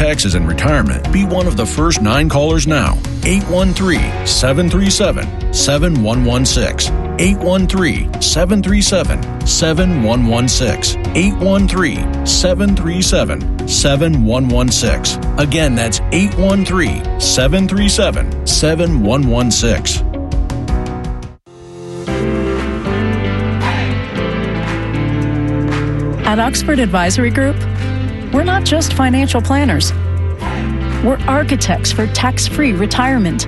taxes and retirement, be one of the first 9 callers now. 813-737-7116. 813-737-7116. 813-737-7116. Again, that's 813-737-7116. At Oxford Advisory Group, we're not just financial planners. We're architects for tax-free retirement.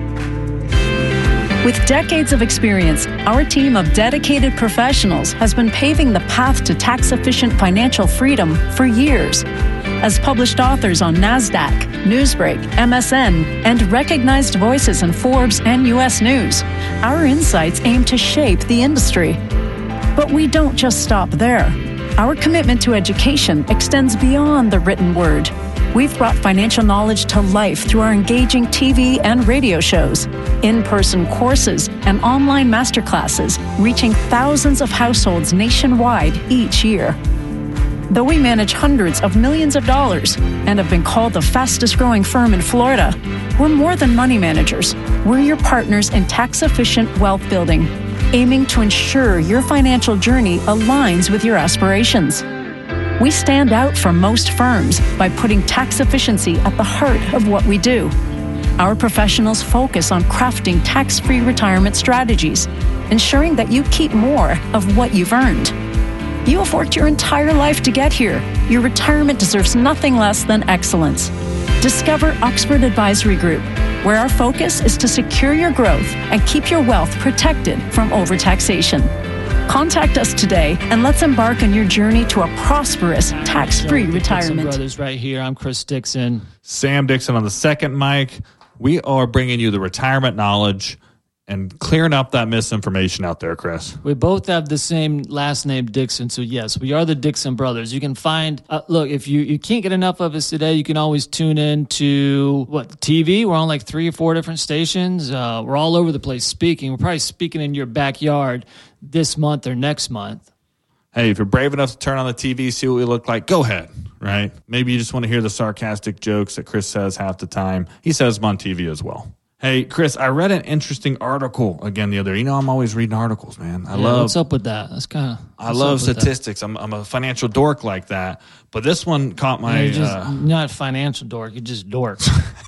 With decades of experience, our team of dedicated professionals has been paving the path to tax-efficient financial freedom for years. As published authors on NASDAQ, Newsbreak, MSN, and recognized voices in Forbes and U.S. News, our insights aim to shape the industry. But we don't just stop there. Our commitment to education extends beyond the written word. We've brought financial knowledge to life through our engaging TV and radio shows, in-person courses, and online masterclasses, reaching thousands of households nationwide each year. Though we manage hundreds of millions of dollars and have been called the fastest-growing firm in Florida, we're more than money managers. We're your partners in tax-efficient wealth building, aiming to ensure your financial journey aligns with your aspirations. We stand out from most firms by putting tax efficiency at the heart of what we do. Our professionals focus on crafting tax-free retirement strategies, ensuring that you keep more of what you've earned. You have worked your entire life to get here. Your retirement deserves nothing less than excellence. Discover Oxford Advisory Group, where our focus is to secure your growth and keep your wealth protected from overtaxation. Contact us today and let's embark on your journey to a prosperous, tax-free retirement. Brothers right here. I'm Chris Dixon. Sam Dixon on the second mic. We are bringing you the retirement knowledge and clearing up that misinformation out there, Chris. We both have the same last name, Dixon. So, yes, we are the Dixon brothers. You can find, look, if you can't get enough of us today, you can always tune in to, TV? We're on like 3 or 4 different stations. We're all over the place speaking. We're probably speaking in your backyard this month or next month. Hey, if you're brave enough to turn on the TV, see what we look like, go ahead, right? Maybe you just want to hear the sarcastic jokes that Chris says half the time. He says them on TV as well. Hey, Chris, I read an interesting article again the other day. You know, I'm always reading articles, man. What's up with that? I love statistics. I'm a financial dork like that. But this one caught my... You're not a financial dork. You're just dork.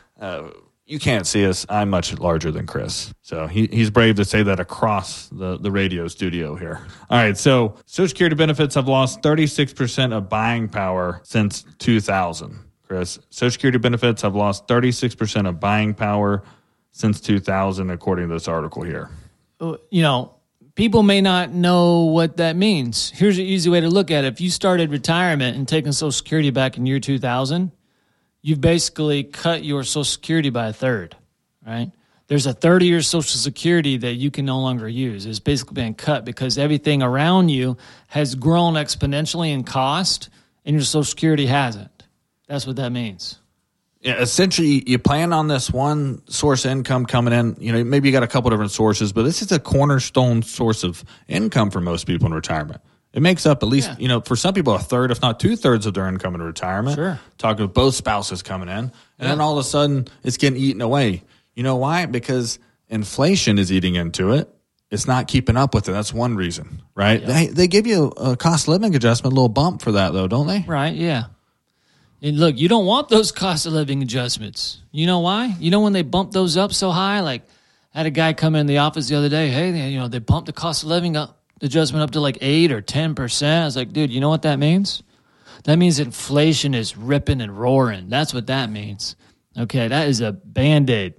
You can't see us. I'm much larger than Chris. So he's brave to say that across the radio studio here. All right, so Social Security benefits have lost 36% of buying power since 2000. Chris, Social Security benefits have lost 36% of buying power since 2000, according to this article here. You know, people may not know what that means. Here's an easy way to look at it. If you started retirement and taking Social Security back in year 2000, you've basically cut your Social Security by a third, right? There's a third of your Social Security that you can no longer use. It's basically been cut because everything around you has grown exponentially in cost, and your Social Security hasn't. That's what that means. Yeah, essentially, you plan on this one source of income coming in. You know, maybe you got a couple different sources, but this is a cornerstone source of income for most people in retirement. It makes up at least, for some people, a third, if not 2/3 of their income in retirement. Sure. Talking with both spouses coming in. And then all of a sudden, it's getting eaten away. You know why? Because inflation is eating into it. It's not keeping up with it. That's one reason, right? Yeah. They give you a cost of living adjustment, a little bump for that, though, don't they? Right, yeah. And look, you don't want those cost of living adjustments. You know why? You know when they bump those up so high? Like, I had a guy come in the office the other day. Hey, they bumped the cost of living adjustment up to like 8 or 10%. I was like, dude, you know what that means? That means inflation is ripping and roaring. That's what that means. Okay, that is a Band-Aid.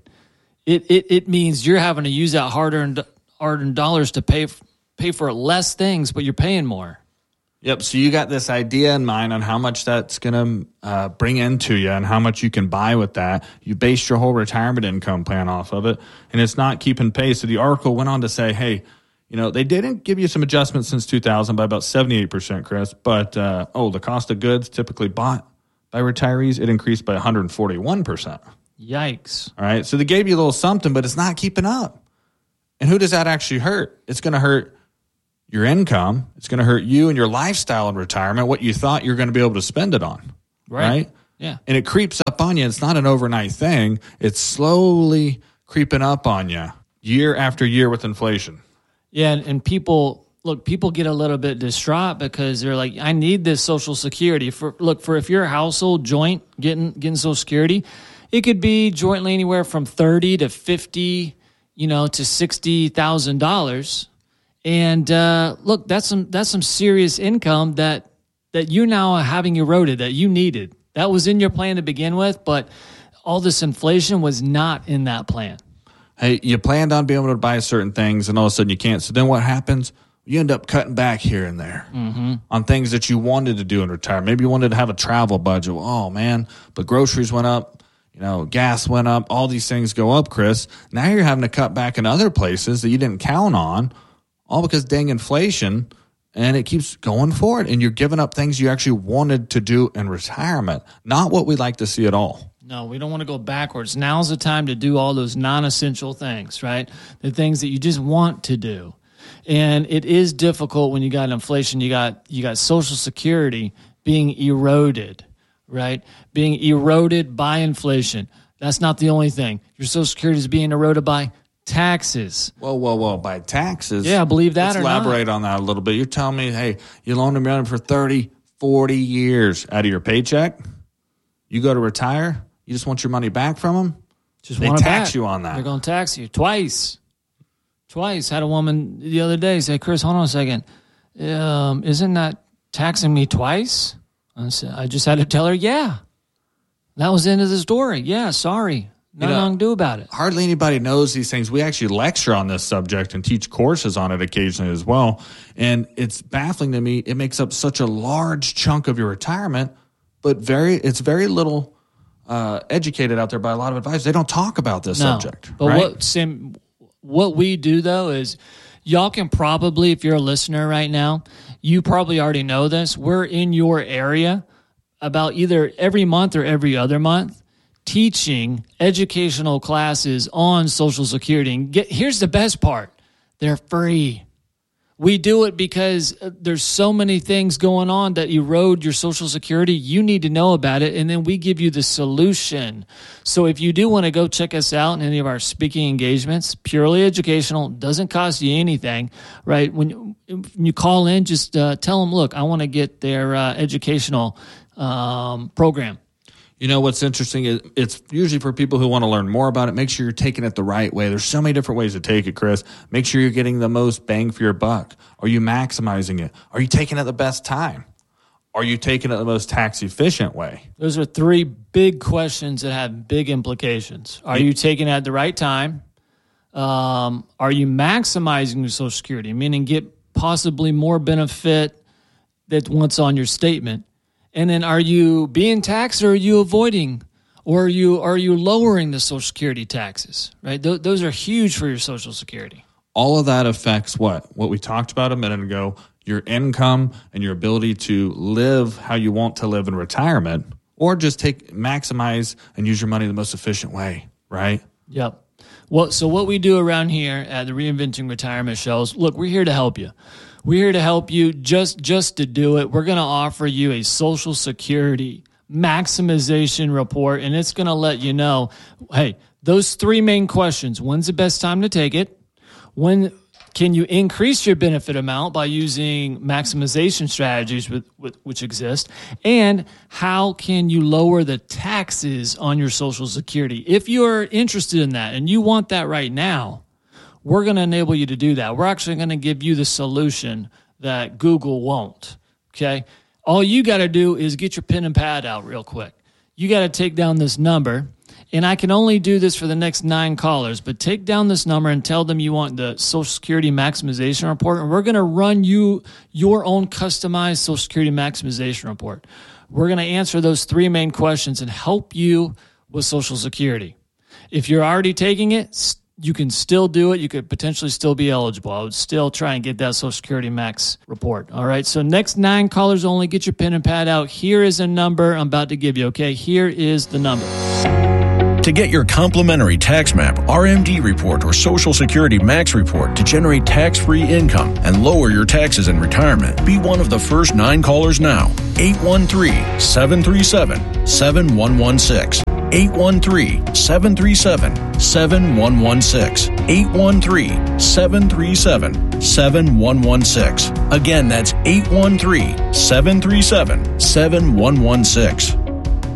It means you're having to use that hard-earned dollars to pay for less things, but you're paying more. Yep. So you got this idea in mind on how much that's going to bring into you and how much you can buy with that. You based your whole retirement income plan off of it, and it's not keeping pace. So the article went on to say, hey, they didn't give you some adjustments since 2000 by about 78%, Chris, but the cost of goods typically bought by retirees, it increased by 141%. Yikes. All right. So they gave you a little something, but it's not keeping up. And who does that actually hurt? It's going to hurt your income. It's going to hurt you and your lifestyle in retirement, what you thought you're going to be able to spend it on, right? Yeah. And it creeps up on you. It's not an overnight thing. It's slowly creeping up on you year after year with inflation. Yeah, and people get a little bit distraught because they're like, I need this Social Security. For if you're a household joint getting Social Security, it could be jointly anywhere from $30,000 to $50,000, to $60,000. And that's some serious income that you now are having eroded that you needed. That was in your plan to begin with, but all this inflation was not in that plan. Hey, you planned on being able to buy certain things, and all of a sudden you can't. So then what happens? You end up cutting back here and there on things that you wanted to do in retirement. Maybe you wanted to have a travel budget. Oh, man, but groceries went up, gas went up. All these things go up, Chris. Now you're having to cut back in other places that you didn't count on, all because dang inflation, and it keeps going forward. And you're giving up things you actually wanted to do in retirement. Not what we like to see at all. No, we don't want to go backwards. Now's the time to do all those non-essential things, right? The things that you just want to do. And it is difficult when you got inflation. You got Social Security being eroded, right? Being eroded by inflation. That's not the only thing. Your Social Security is being eroded by taxes. Whoa. By taxes? Yeah, believe that Let's or not. Elaborate on that a little bit. You're telling me, hey, you loaned them money for 30, 40 years out of your paycheck. You go to retire. You just want your money back from them? They tax you on that. They're going to tax you twice. Had a woman the other day say, Chris, hold on a second. Isn't that taxing me twice? I just had to tell her, yeah. That was the end of the story. Yeah, sorry. Nothing I can do about it. Hardly anybody knows these things. We actually lecture on this subject and teach courses on it occasionally as well. And it's baffling to me. It makes up such a large chunk of your retirement, but it's very little educated out there by a lot of advisors. They don't talk about this subject. But right? What we do, though, is y'all can probably, if you're a listener right now, you probably already know this. We're in your area about either every month or every other month teaching educational classes on Social Security. And here's the best part. They're free. We do it because there's so many things going on that erode your Social Security. You need to know about it, and then we give you the solution. So if you do want to go check us out in any of our speaking engagements, purely educational, doesn't cost you anything, right? When you call in, just tell them, look, I want to get their educational program. You know what's interesting is it's usually for people who want to learn more about it. Make sure you're taking it the right way. There's so many different ways to take it, Chris. Make sure you're getting the most bang for your buck. Are you maximizing it? Are you taking it the best time? Are you taking it the most tax efficient way? Those are three big questions that have big implications. Are you taking it at the right time? Are you maximizing your Social Security, meaning get possibly more benefit than what's on your statement? And then are you being taxed or are you avoiding or are you lowering the Social Security taxes, right? Those are huge for your Social Security. All of that affects what we talked about a minute ago, your income and your ability to live how you want to live in retirement or just maximize and use your money the most efficient way, right? Yep. Well, so what we do around here at the Reinventing Retirement shows, look, we're here to help you. We're here to help you just to do it. We're going to offer you a Social Security maximization report, and it's going to let you know, hey, those three main questions. When's the best time to take it? When can you increase your benefit amount by using maximization strategies which exist? And how can you lower the taxes on your Social Security? If you're interested in that and you want that right now, we're going to enable you to do that. We're actually going to give you the solution that Google won't, okay? All you got to do is get your pen and pad out real quick. You got to take down this number, and I can only do this for the next 9 callers, but take down this number and tell them you want the Social Security maximization report, and we're going to run you your own customized Social Security maximization report. We're going to answer those 3 main questions and help you with Social Security. If you're already taking it, you can still do it. You could potentially still be eligible. I would still try and get that Social Security max report. All right. So next 9 callers only. Get your pen and pad out. Here is a number I'm about to give you. Okay. Here is the number. To get your complimentary tax map, RMD report, or Social Security Max report to generate tax-free income and lower your taxes in retirement, be one of the first 9 callers now. 813-737-7116. 813-737-7116. 813-737-7116. Again, that's 813-737-7116.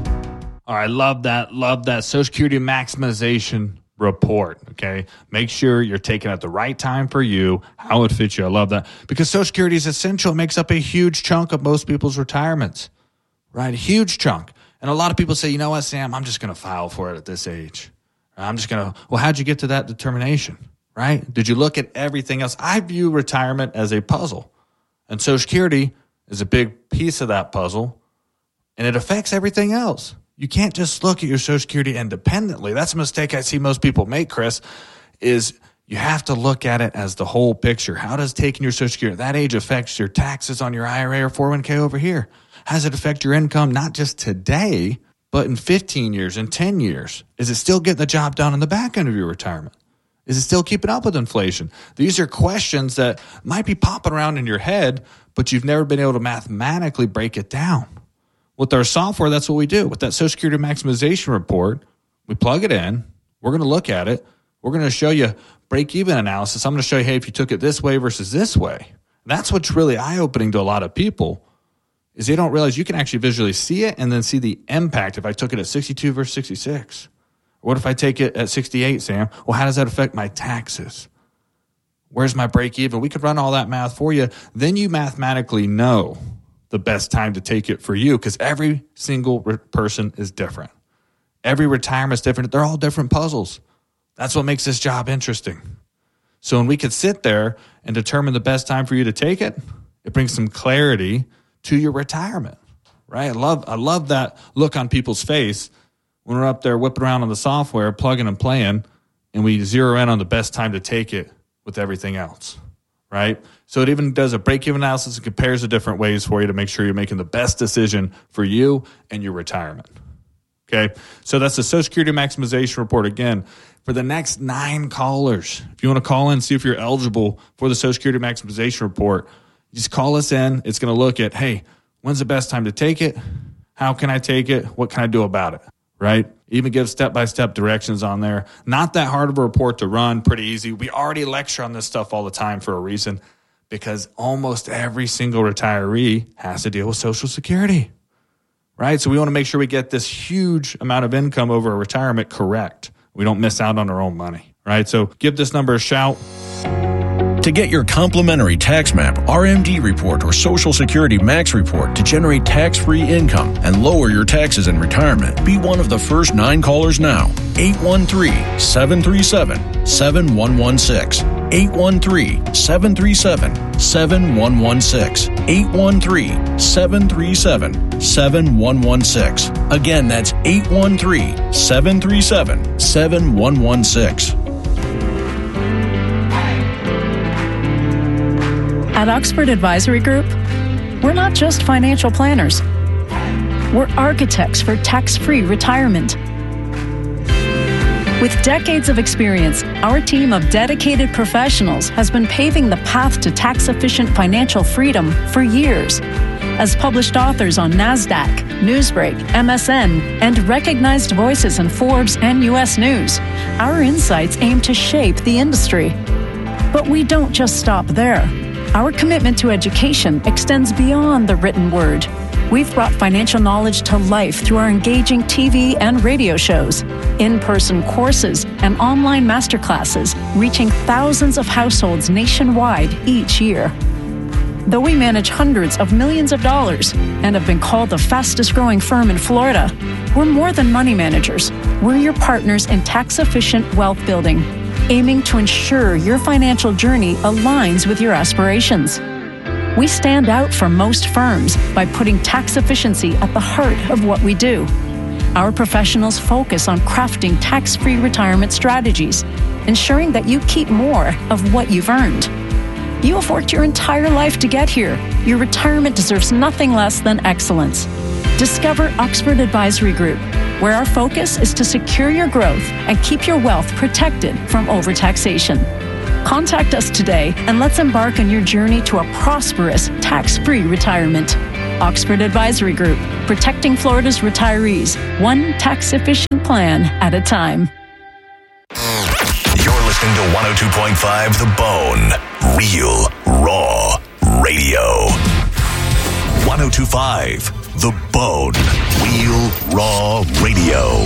All right, love that. Love that Social Security maximization report, okay? Make sure you're taking it at the right time for you, how it fits you. I love that. Because Social Security is essential. It makes up a huge chunk of most people's retirements, right? A huge chunk. And a lot of people say, you know what, Sam, I'm just going to file for it at this age. I'm just going to, well, how'd you get to that determination, right? Did you look at everything else? I view retirement as a puzzle. And Social Security is a big piece of that puzzle, and it affects everything else. You can't just look at your Social Security independently. That's a mistake I see most people make, Chris, is you have to look at it as the whole picture. How does taking your Social Security at that age affect your taxes on your IRA or 401k over here? How does it affect your income, not just today, but in 15 years, in 10 years? Is it still getting the job done on the back end of your retirement? Is it still keeping up with inflation? These are questions that might be popping around in your head, but you've never been able to mathematically break it down. With our software, that's what we do. With that Social Security maximization report, we plug it in. We're going to look at it. We're going to show you break-even analysis. I'm going to show you, hey, if you took it this way versus this way. And that's what's really eye-opening to a lot of people, is they don't realize you can actually visually see it and then see the impact if I took it at 62 versus 66. Or what if I take it at 68, Sam? Well, how does that affect my taxes? Where's my break-even? We could run all that math for you. Then you mathematically know the best time to take it for you, because every single person is different. Every retirement is different. They're all different puzzles. That's what makes this job interesting. So when we could sit there and determine the best time for you to take it, it brings some clarity to your retirement, right? I love that look on people's face when we're up there whipping around on the software, plugging and playing, and we zero in on the best time to take it with everything else, right? So it even does a break-even analysis and compares the different ways for you to make sure you're making the best decision for you and your retirement. Okay, so that's the Social Security maximization report. Again, for the next 9 callers, if you want to call in and see if you're eligible for the Social Security maximization report, just call us in. It's going to look at, hey, when's the best time to take it? How can I take it? What can I do about it? Right? Even give step-by-step directions on there. Not that hard of a report to run, pretty easy. We already lecture on this stuff all the time for a reason, because almost every single retiree has to deal with Social Security, right? So we want to make sure we get this huge amount of income over a retirement correct. We don't miss out on our own money, right? So give this number a shout. To get your complimentary tax map, RMD report, or Social Security Max report to generate tax-free income and lower your taxes in retirement, be one of the first 9 callers now. 813-737-7116. 813-737-7116. 813-737-7116. Again, that's 813-737-7116. At Oxford Advisory Group, we're not just financial planners. We're architects for tax-free retirement. With decades of experience, our team of dedicated professionals has been paving the path to tax-efficient financial freedom for years. As published authors on NASDAQ, Newsbreak, MSN, and recognized voices in Forbes and U.S. News, our insights aim to shape the industry. But we don't just stop there. Our commitment to education extends beyond the written word. We've brought financial knowledge to life through our engaging TV and radio shows, in-person courses, and online masterclasses, reaching thousands of households nationwide each year. Though we manage hundreds of millions of dollars and have been called the fastest-growing firm in Florida, we're more than money managers. We're your partners in tax-efficient wealth building, aiming to ensure your financial journey aligns with your aspirations. We stand out from most firms by putting tax efficiency at the heart of what we do. Our professionals focus on crafting tax-free retirement strategies, ensuring that you keep more of what you've earned. You have worked your entire life to get here. Your retirement deserves nothing less than excellence. discover Oxford Advisory Group, where our focus is to secure your growth and keep your wealth protected from overtaxation. Contact us today and let's embark on your journey to a prosperous, tax-free retirement. Oxford Advisory Group, protecting Florida's retirees, one tax-efficient plan at a time. You're listening to 102.5 The Bone. Real, raw radio. 102.5 The Bone. Real, raw radio.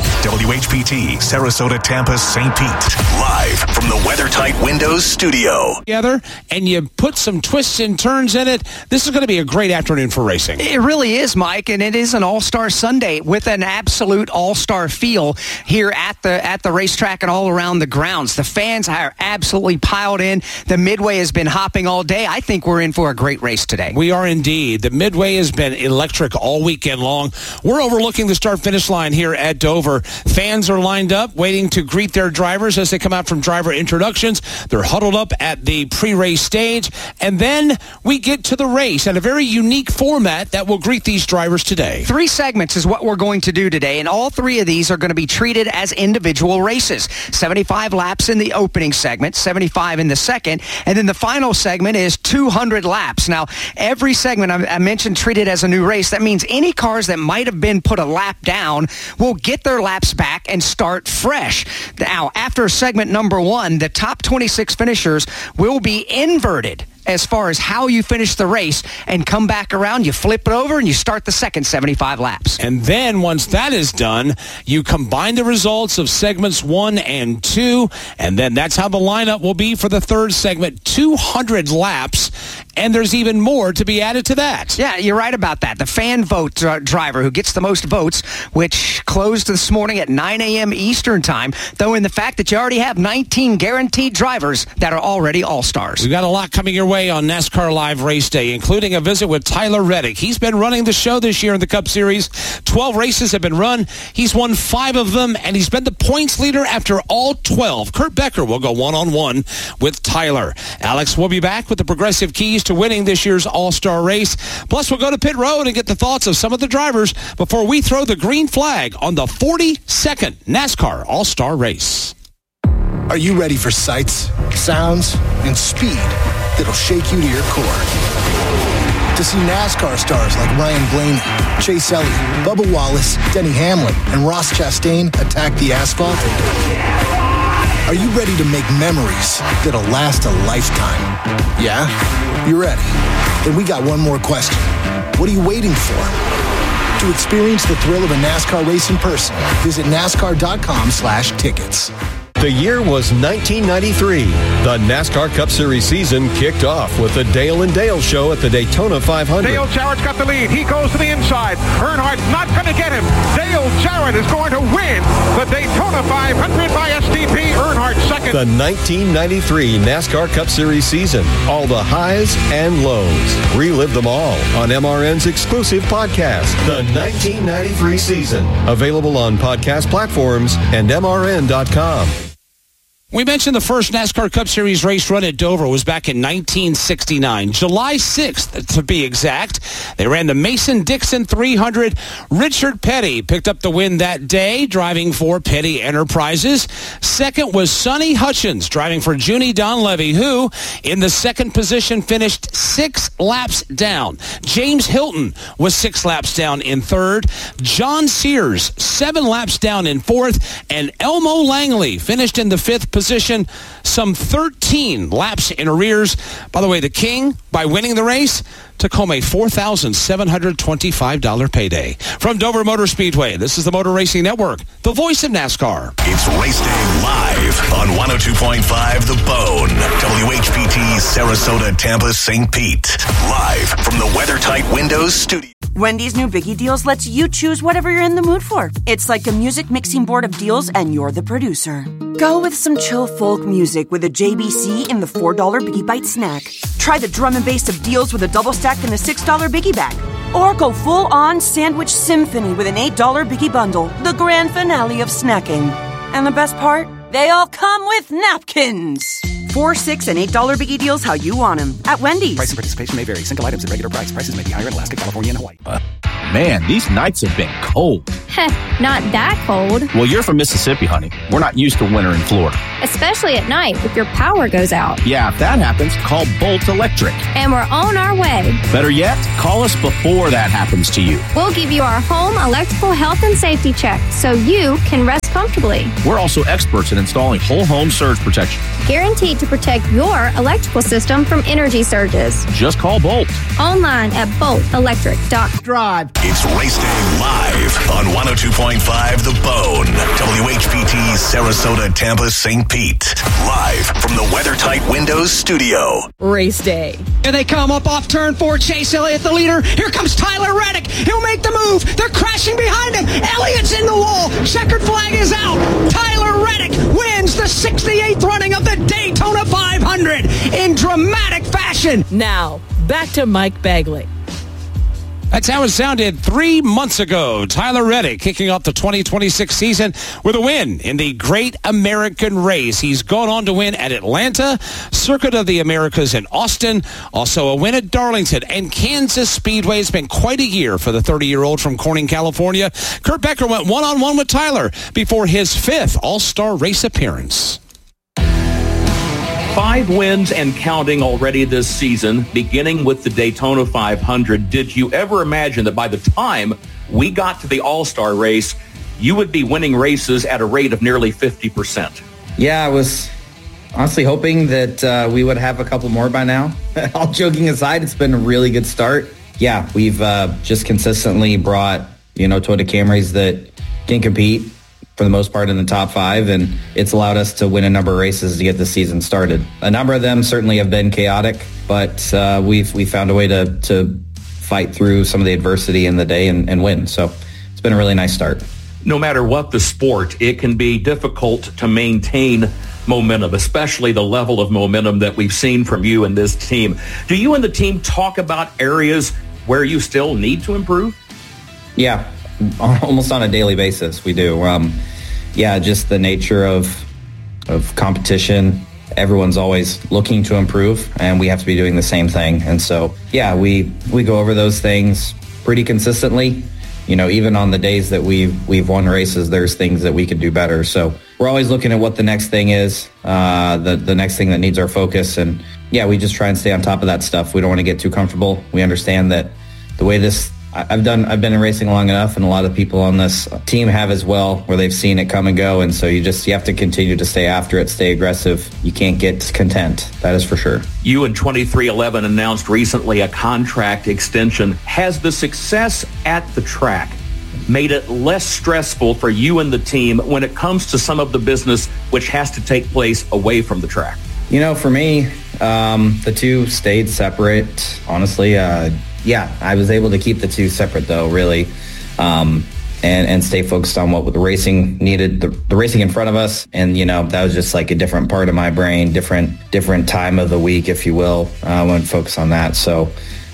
WHPT, Sarasota, Tampa, St. Pete. Live from the WeatherTight Windows studio. Together, and you put some twists and turns in it. This is going to be a great afternoon for racing. It really is, Mike, and it is an all-star Sunday with an absolute all-star feel here at the racetrack and all around the grounds. The fans are absolutely piled in. The Midway has been hopping all day. I think we're in for a great race today. We are indeed. The Midway has been electric all weekend long. We're overlooking the start-finish line here at Dover. Fans are lined up waiting to greet their drivers as they come out from driver introductions. They're huddled up at the pre-race stage, and then we get to the race at a very unique format that will greet these drivers today. 3 segments is what we're going to do today, and all 3 of these are going to be treated as individual races. 75 laps in the opening segment, 75 in the second, and then the final segment is 200 laps. Now, every segment I mentioned treated as a new race. That means any cars that might have been put a lap down will get their laps back and start fresh. Now, after segment number 1, the top 26 finishers will be inverted as far as how you finish the race and come back around. You flip it over and you start the second 75 laps. And then once that is done, you combine the results of segments 1 and 2, and then that's how the lineup will be for the third segment, 200 laps. And there's even more to be added to that. Yeah, you're right about that. The fan vote driver who gets the most votes, which closed this morning at 9 a.m. Eastern time, though in the fact that you already have 19 guaranteed drivers that are already all-stars. We've got a lot coming your way on NASCAR Live Race Day, including a visit with Tyler Reddick. He's been running the show this year in the Cup Series. 12 races have been run. He's won 5 of them, and he's been the points leader after all 12. Kurt Becker will go one-on-one with Tyler. Alex will be back with the Progressive Keys to winning this year's All-Star race. Plus, we'll go to pit road and get the thoughts of some of the drivers before we throw the green flag on the 42nd NASCAR All-Star race. Are you ready for sights, sounds, and speed that'll shake you to your core? To see NASCAR stars like Ryan Blaney, Chase Elliott, Bubba Wallace, Denny Hamlin, and Ross Chastain attack the asphalt? Are you ready to make memories that'll last a lifetime? Yeah? You're ready. Then we got one more question. What are you waiting for? To experience the thrill of a NASCAR race in person, visit NASCAR.com/tickets. The year was 1993. The NASCAR Cup Series season kicked off with the Dale and Dale Show at the Daytona 500. Dale Jarrett's got the lead. He goes to the inside. Earnhardt's not going to get him. Dale Jarrett is going to win the Daytona 500 by STP. Earnhardt second. The 1993 NASCAR Cup Series season. All the highs and lows. Relive them all on MRN's exclusive podcast, The 1993 Season. Available on podcast platforms and MRN.com. We mentioned the first NASCAR Cup Series race run at Dover was back in 1969, July 6th to be exact. They ran the Mason-Dixon 300. Richard Petty picked up the win that day, driving for Petty Enterprises. Second was Sonny Hutchins, driving for Junie Donlevy, who, in the second position, finished 6 laps down. James Hilton was 6 laps down in third. John Sears, 7 laps down in fourth. And Elmo Langley finished in the 5th position, some 13 laps in arrears. By the way, the King, by winning the race, took home a $4,725 payday. From Dover Motor Speedway, this is the Motor Racing Network, the voice of NASCAR. It's Race Day live on 102.5 The Bone. WHPT, Sarasota, Tampa, St. Pete. Live from the WeatherTight Windows studio. Wendy's new Biggie Deals lets you choose whatever you're in the mood for. It's like a music mixing board of deals, and you're the producer. Go with some chill folk music with a JBC in the $4 Biggie Bite snack. Try the drum and bass of deals with a double stack in the $6 Biggie Bag. Or go full-on sandwich symphony with an $8 Biggie Bundle, the grand finale of snacking. And the best part? They all come with napkins. $4, $6, and $8 Biggie Deals how you want them at Wendy's. Price and participation may vary. Single items at regular price. Prices may be higher in Alaska, California, and Hawaii. Man, these nights have been cold. Heh, not that cold. Well, you're from Mississippi, honey. We're not used to winter in Florida. Especially at night if your power goes out. Yeah, if that happens, call Bolt Electric. And we're on our way. Better yet, call us before that happens to you. We'll give you our home electrical health and safety check so you can rest comfortably. We're also experts in installing whole home surge protection. Guaranteed to protect your electrical system from energy surges. Just call Bolt. Online at boltelectric.com. Drive. It's Race Day live on 102.5 The Bone. WHPT, Sarasota, Tampa, St. Pete. Live from the WeatherTight Windows studio. Race Day. Here they come up off turn 4. Chase Elliott, the leader. Here comes Tyler Reddick. He'll make the move. They're crashing behind him. Elliott's in the wall. Checkered flag is out. Tyler Reddick wins the 68th running of the Daytona 500 in dramatic fashion. Now, back to Mike Bagley. That's how it sounded 3 months ago. Tyler Reddick kicking off the 2026 season with a win in the Great American Race. He's gone on to win at Atlanta, Circuit of the Americas in Austin, also a win at Darlington and Kansas Speedway. It's been quite a year for the 30-year-old from Corning, California. Kurt Becker went one-on-one with Tyler before his 5th All-Star Race appearance. 5 wins and counting already this season, beginning with the Daytona 500. Did you ever imagine that by the time we got to the All-Star race, you would be winning races at a rate of nearly 50%? Yeah, I was honestly hoping that we would have a couple more by now. All joking aside, it's been a really good start. Yeah, we've just consistently brought, Toyota Camrys that can compete for the most part in the top 5, and it's allowed us to win a number of races to get the season started. A number of them certainly have been chaotic, but we found a way to fight through some of the adversity in the day and win. So it's been a really nice start. No matter what the sport, it can be difficult to maintain momentum, especially the level of momentum that we've seen from you and this team. Do you and the team talk about areas where you still need to improve? Yeah, almost on a daily basis, we do. Just the nature of competition. Everyone's always looking to improve, and we have to be doing the same thing. And so, we go over those things pretty consistently. Even on the days that we've won races, there's things that we could do better. So we're always looking at what the next thing is, the next thing that needs our focus. And we just try and stay on top of that stuff. We don't want to get too comfortable. We understand that the way I've been in racing long enough, and a lot of people on this team have as well, where they've seen it come and go. And so you have to continue to stay after it, stay aggressive. You can't get content. That is for sure. You and 23XI announced recently a contract extension. Has the success at the track made it less stressful for you and the team when it comes to some of the business which has to take place away from the track? For me, the two stayed separate, honestly. I was able to keep the two separate, though, really, and stay focused on what the racing needed, the racing in front of us. And, that was just like a different part of my brain, different time of the week, if you will. I want to focus on that. So,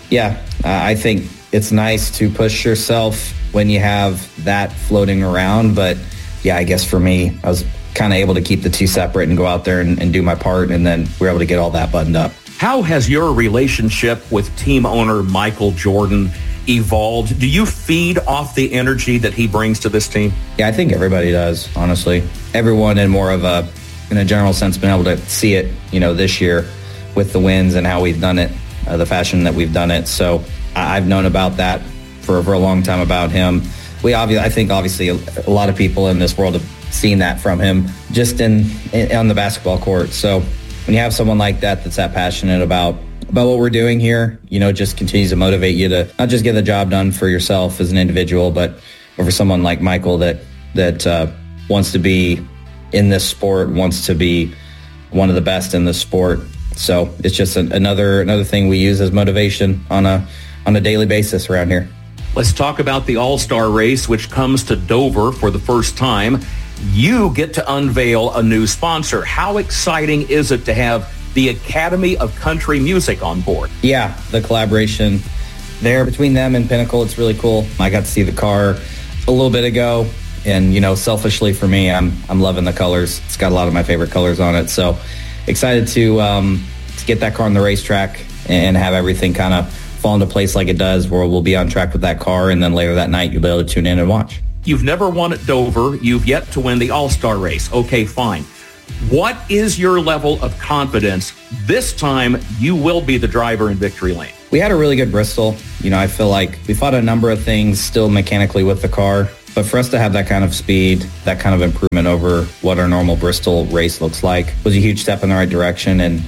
I think it's nice to push yourself when you have that floating around. But, I guess for me, I was kind of able to keep the two separate and go out there and do my part. And then we were able to get all that buttoned up. How has your relationship with team owner Michael Jordan evolved? Do you feed off the energy that he brings to this team? Yeah, I think everybody does, honestly. Everyone in a general sense, been able to see it, this year with the wins and how we've done it, the fashion that we've done it. So I've known about that for a long time about him. I think obviously a lot of people in this world have seen that from him just on the basketball court. So when you have someone like that that's that passionate about what we're doing here, it just continues to motivate you to not just get the job done for yourself as an individual, but for someone like Michael that wants to be in this sport, wants to be one of the best in this sport. So it's just another thing we use as motivation on a daily basis around here. Let's talk about the All-Star race, which comes to Dover for the first time. You get to unveil a new sponsor. How exciting is it to have the Academy of Country Music on board? Yeah, the collaboration there between them and Pinnacle, it's really cool. I got to see the car a little bit ago, and selfishly for me, I'm loving the colors. It's got a lot of my favorite colors on it, so excited to get that car on the racetrack and have everything kind of fall into place like it does, where we'll be on track with that car, and then later that night you'll be able to tune in and watch. You've never won at Dover. You've yet to win the All-Star race. Okay, fine. What is your level of confidence this time you will be the driver in victory lane? We had a really good Bristol. I feel like we fought a number of things still mechanically with the car, but for us to have that kind of speed, that kind of improvement over what our normal Bristol race looks like was a huge step in the right direction. And,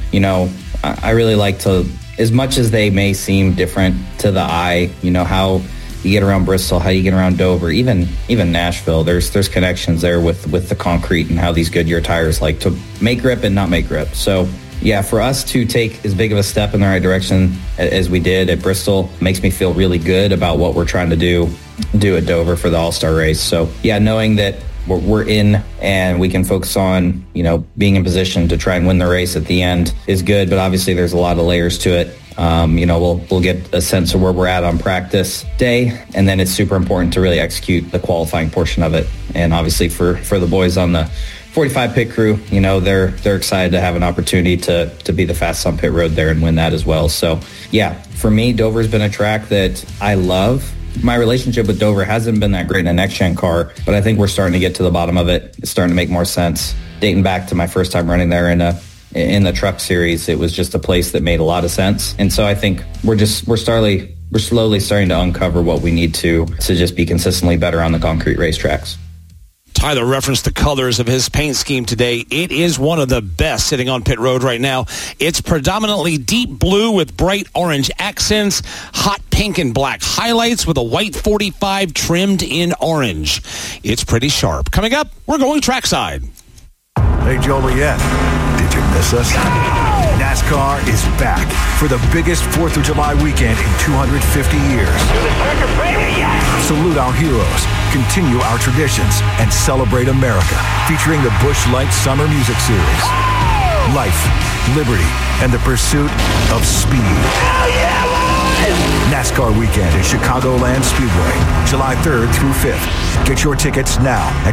I really like to, as much as they may seem different to the eye, how you get around Bristol, how you get around Dover, even Nashville, there's connections there with the concrete and how these Goodyear tires like to make grip and not make grip. So yeah, for us to take as big of a step in the right direction as we did at Bristol makes me feel really good about what we're trying to do at Dover for the All-Star race. So yeah, knowing that we're in and we can focus on, being in position to try and win the race at the end is good. But obviously there's a lot of layers to it. We'll get a sense of where we're at on practice day, and then it's super important to really execute the qualifying portion of it. And obviously for the boys on the 45 pit crew, they're excited to have an opportunity to be the fastest on pit road there and win that as well. So yeah, for me, Dover's been a track that I love. My relationship with Dover hasn't been that great in a next-gen car, but I think we're starting to get to the bottom of it. It's starting to make more sense. Dating back to my first time running there in the truck series, it was just a place that made a lot of sense. And so I think we're slowly starting to uncover what we need to just be consistently better on the concrete racetracks. Tyler referenced the colors of his paint scheme today. It is one of the best sitting on pit road right now. It's predominantly deep blue with bright orange accents, hot pink and black highlights with a white 45 trimmed in orange. It's pretty sharp. Coming up, we're going trackside. Hey, Joliet, did you miss us? NASCAR is back for the biggest 4th of July weekend in 250 years. Salute our heroes, continue our traditions, and celebrate America, featuring the Busch Light Summer Music Series. Life, liberty, and the pursuit of speed. NASCAR weekend at Chicagoland Speedway, July 3rd through 5th. Get your tickets now at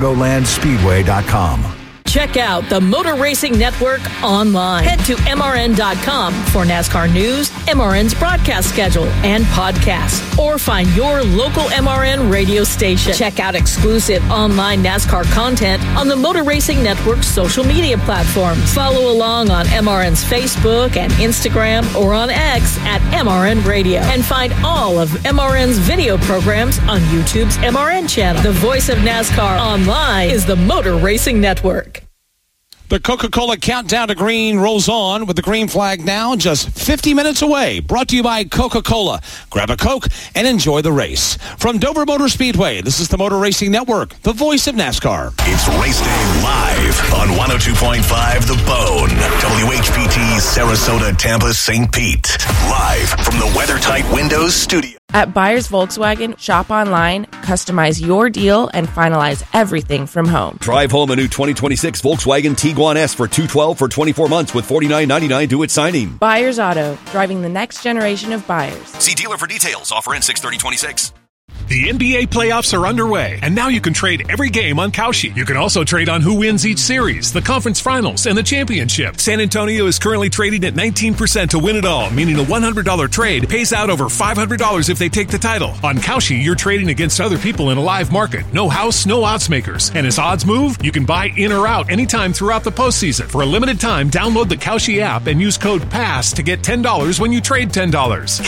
chicagolandspeedway.com. Check out the Motor Racing Network online. Head to MRN.com for NASCAR news, MRN's broadcast schedule, and podcasts. Or find your local MRN radio station. Check out exclusive online NASCAR content on the Motor Racing Network's social media platforms. Follow along on MRN's Facebook and Instagram or on X at MRN Radio. And find all of MRN's video programs on YouTube's MRN channel. The voice of NASCAR online is the Motor Racing Network. The Coca-Cola Countdown to Green rolls on with the green flag now just 50 minutes away. Brought to you by Coca-Cola. Grab a Coke and enjoy the race. From Dover Motor Speedway, this is the Motor Racing Network, the voice of NASCAR. It's Race Day live on 102.5 The Bone. WHPT, Sarasota, Tampa, St. Pete. Live from the WeatherTight Windows studio. At Buyers Volkswagen, shop online, customize your deal, and finalize everything from home. Drive home a new 2026 Volkswagen Tiguan S for $212 for 24 months with $49.99 due at signing. Buyers Auto, driving the next generation of buyers. See dealer for details. Offer ends 6/30/26. The NBA playoffs are underway, and now you can trade every game on Kalshi. You can also trade on who wins each series, the conference finals, and the championship. San Antonio is currently trading at 19% to win it all, meaning a $100 trade pays out over $500 if they take the title. On Kalshi, you're trading against other people in a live market. No house, no odds makers. And as odds move, you can buy in or out anytime throughout the postseason. For a limited time, download the Kalshi app and use code PASS to get $10 when you trade $10.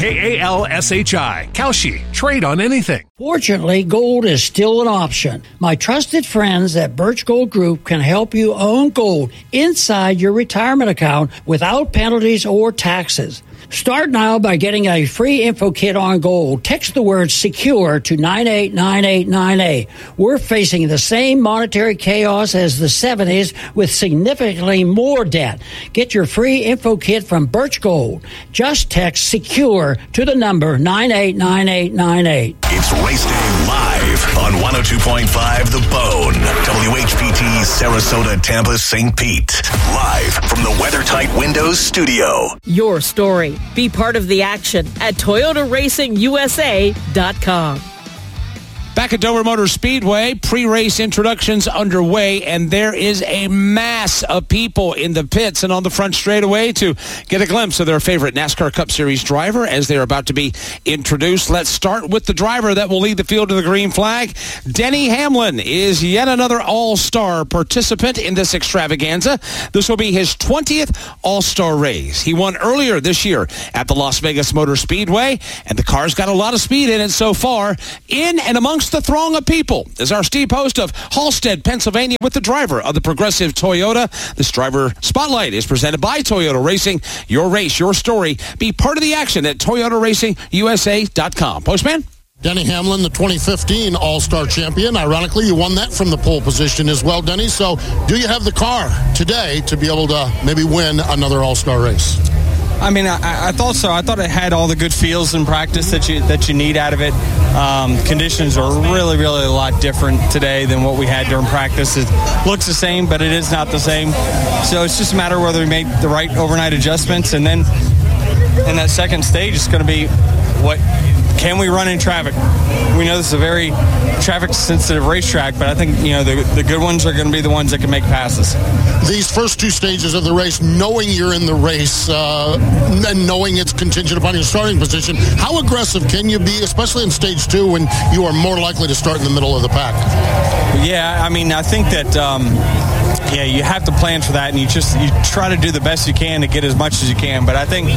KALSHI. Kalshi. Trade on anything. Fortunately, gold is still an option. My trusted friends at Birch Gold Group can help you own gold inside your retirement account without penalties or taxes. Start now by getting a free info kit on gold. Text the word SECURE to 989898. We're facing the same monetary chaos as the 70s with significantly more debt. Get your free info kit from Birch Gold. Just text SECURE to the number 989898. It's Race Day live on 102.5 The Bone. WHPT, Sarasota, Tampa, St. Pete. Live from the WeatherTight Windows studio. Your story. Be part of the action at ToyotaRacingUSA.com. Back at Dover Motor Speedway, pre-race introductions underway, and there is a mass of people in the pits and on the front straightaway to get a glimpse of their favorite NASCAR Cup Series driver as they're about to be introduced. Let's start with the driver that will lead the field to the green flag. Denny Hamlin is yet another all-star participant in this extravaganza. This will be his 20th all-star race. He won earlier this year at the Las Vegas Motor Speedway, and the car's got a lot of speed in it so far. In and amongst the throng of people is our Steve Post of Halstead, Pennsylvania, with the driver of the Progressive Toyota. This driver spotlight is presented by Toyota Racing. Your race, your story. Be part of the action at ToyotaRacingUSA.com. Postman? Denny Hamlin, the 2015 All-Star champion. Ironically, you won that from the pole position as well, Denny. So do you have the car today to be able to maybe win another All-Star race? I mean, I thought so. I thought it had all the good feels in practice that you need out of it. Conditions are really, really a lot different today than what we had during practice. It looks the same, but it is not the same. So it's just a matter of whether we make the right overnight adjustments. And then in that second stage, it's going to be what can we run in traffic? We know this is a very traffic-sensitive racetrack, but I think, the good ones are going to be the ones that can make passes. These first two stages of the race, knowing you're in the race and knowing it's contingent upon your starting position, how aggressive can you be, especially in stage two when you are more likely to start in the middle of the pack? Yeah, I mean, I think that, you have to plan for that, and you try to do the best you can to get as much as you can. But I think,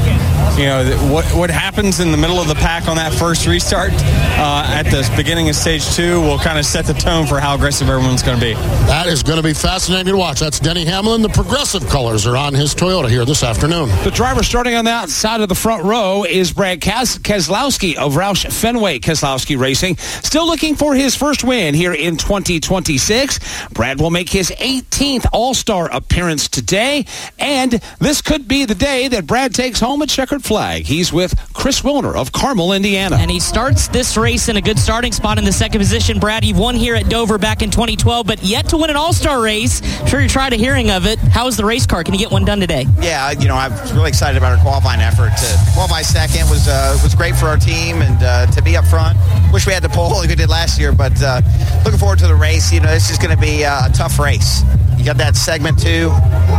what happens in the middle of the pack on that first restart at the beginning of stage two will kind of set the tone for how aggressive everyone's going to be. That is going to be fascinating to watch. That's Denny Hamlin. The Progressive colors are on his Toyota here this afternoon. The driver starting on the outside of the front row is Brad Keselowski of Roush Fenway Keselowski Racing. Still looking for his first win here in 2026. Brad will make his 18th All-Star appearance today, and this could be the day that Brad takes home a checkered flag. He's with Chris Wilner of Carmel, Indiana. And he starts this race in a good starting spot in the second position. Brad, you've won here at Dover back in 2012, but yet to win an All-Star race. I'm sure you tried a hearing of it. How is the race car? Can you get one done today? Yeah, I was really excited about our qualifying effort. To qualify second was great for our team, and to be up front. Wish we had the pole like we did last year, but looking forward to the race. This is going to be a tough race. You got that segment two.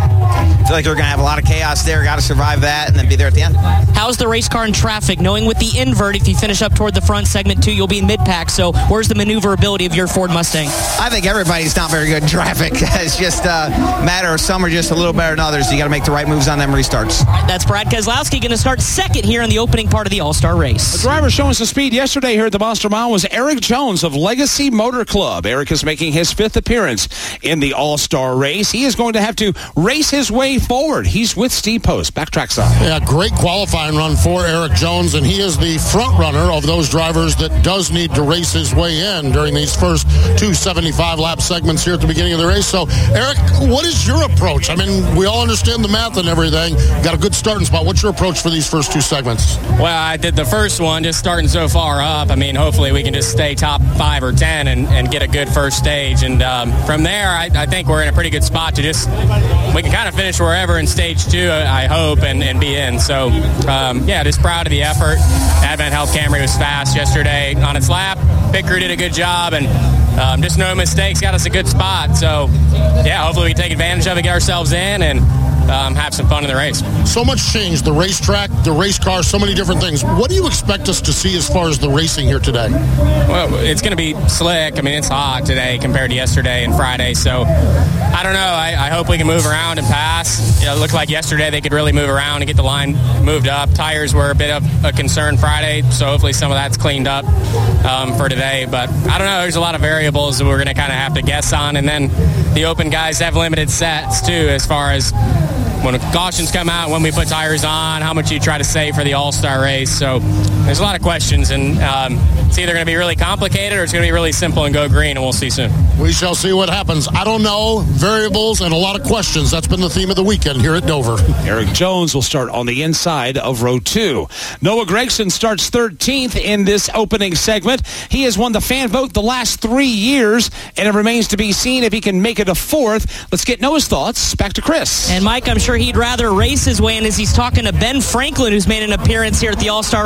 I feel like we're going to have a lot of chaos there. Got to survive that and then be there at the end. How's the race car in traffic, knowing with the invert, if you finish up toward the front segment two, you'll be in mid-pack. So where's the maneuverability of your Ford Mustang? I think everybody's not very good in traffic. It's just a matter of some are just a little better than others. You got to make the right moves on them restarts. All right, that's Brad Keselowski going to start second here in the opening part of the All-Star race. The driver showing some speed yesterday here at the Monster Mile was Eric Jones of Legacy Motor Club. Eric is making his 5th appearance in the All-Star race. He is going to have to race his way forward. He's with Steve Post. Backtrack side. Yeah, great qualifying run for Eric Jones, and he is the front runner of those drivers that does need to race his way in during these first 275-lap segments here at the beginning of the race. So, Eric, what is your approach? I mean, we all understand the math and everything. Got a good starting spot. What's your approach for these first two segments? Well, I did the first one just starting so far up. I mean, hopefully we can just stay top 5 or 10 and get a good first stage. And from there, I think we're in a pretty good spot to just, we can kind of finish wherever in stage 2, I hope, and be in. So, just proud of the effort. Advent Health Camry was fast yesterday on its lap. Pit crew did a good job, and just no mistakes got us a good spot. So, hopefully we take advantage of it, get ourselves in, and have some fun in the race. So much change, the racetrack, the race car, so many different things. What do you expect us to see as far as the racing here today? Well, it's going to be slick. I mean, it's hot today compared to yesterday and Friday, so I don't know. I hope we can move around and pass. It looked like yesterday they could really move around and get the line moved up. Tires were a bit of a concern Friday, so hopefully some of that's cleaned up for today. But I don't know. There's a lot of variables that we're going to kind of have to guess on, and then the open guys have limited sets, too, as far as when cautions come out, when we put tires on, how much you try to save for the All-Star race. So there's a lot of questions, and it's either going to be really complicated or it's going to be really simple and go green, and we'll see soon. We shall see what happens. I don't know. Variables and a lot of questions. That's been the theme of the weekend here at Dover. Eric Jones will start on the inside of row 2. Noah Gragson starts 13th in this opening segment. He has won the fan vote the last 3 years, and it remains to be seen if he can make it a 4th. Let's get Noah's thoughts. Back to Chris. And Mike, I'm sure he'd rather race his way in as he's talking to Ben Franklin, who's made an appearance here at the All-Star race.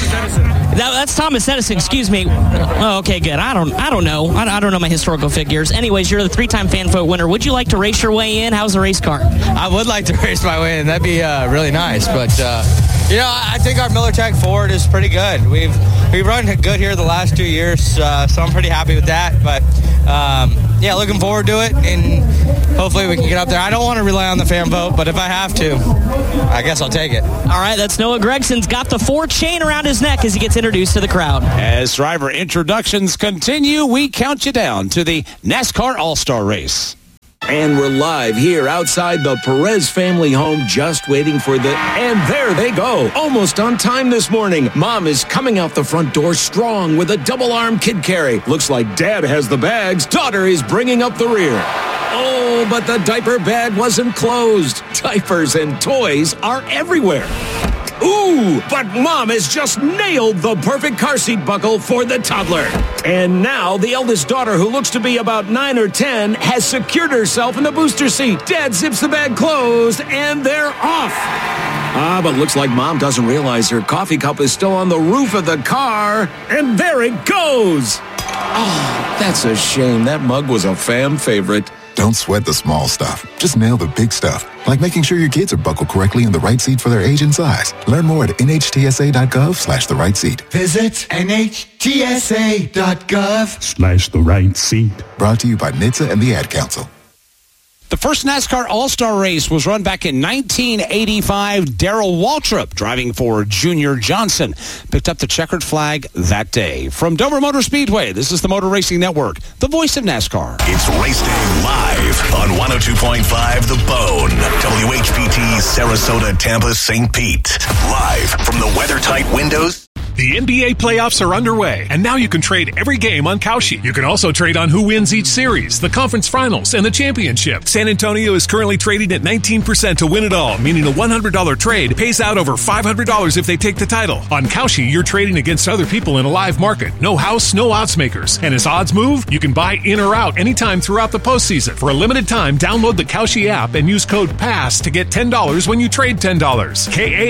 Edison. That's Thomas Edison, excuse me. Oh, okay, good. I don't know. I don't know my historical figures. Anyways, you're the 3-time fan vote winner. Would you like to race your way in? How's the race car? I would like to race my way in. That'd be really nice. But, I think our Millertech Ford is pretty good. We've run good here the last 2 years, so I'm pretty happy with that. But, looking forward to it, and hopefully we can get up there. I don't want to rely on the fan vote, but if I have to, I guess I'll take it. All right, that's Noah Gregson's got the Ford chain around his neck as he gets introduced to the crowd. As driver introductions continue, we count you down to the NASCAR All-Star Race. And we're live here outside the Perez family home, just waiting for and there they go. Almost on time this morning. Mom is coming out the front door strong with a double-arm kid carry. Looks like Dad has the bags. Daughter is bringing up the rear. Oh, but the diaper bag wasn't closed. Diapers and toys are everywhere. Ooh, but Mom has just nailed the perfect car seat buckle for the toddler. And now the eldest daughter, who looks to be about 9 or 10, has secured herself in the booster seat. Dad zips the bag closed, and they're off. But looks like Mom doesn't realize her coffee cup is still on the roof of the car. And there it goes. Oh, that's a shame. That mug was a fan favorite. Don't sweat the small stuff. Just nail the big stuff, like making sure your kids are buckled correctly in the right seat for their age and size. Learn more at nhtsa.gov/the right seat. Visit nhtsa.gov/the right seat. Brought to you by NHTSA and the Ad Council. The first NASCAR All-Star Race was run back in 1985. Darrell Waltrip, driving for Junior Johnson, picked up the checkered flag that day. From Dover Motor Speedway, this is the Motor Racing Network, the voice of NASCAR. It's Race Day live on 102.5 The Bone, WHPT, Sarasota, Tampa, St. Pete. Live from the weather-tight windows. The NBA playoffs are underway, and now you can trade every game on Kalshi. You can also trade on who wins each series, the conference finals, and the championship. San Antonio is currently trading at 19% to win it all, meaning a $100 trade pays out over $500 if they take the title. On Kalshi, you're trading against other people in a live market. No house, no odds makers. And as odds move, you can buy in or out anytime throughout the postseason. For a limited time, download the Kalshi app and use code PASS to get $10 when you trade $10.